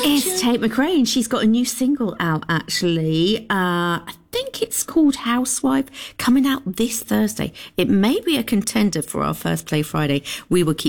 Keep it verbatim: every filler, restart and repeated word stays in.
It's Tate McRae. She's got a new single out, actually. Uh, I think it's called Housewife, coming out this Thursday. It may be a contender for our First Play Friday. We will keep